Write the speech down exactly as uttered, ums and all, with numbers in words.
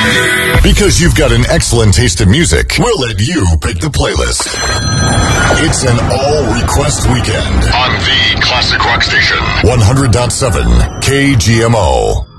Because you've got an excellent taste in music, we'll let you pick the playlist. It's an all-request weekend on the Classic Rock Station. one hundred point seven K G M O.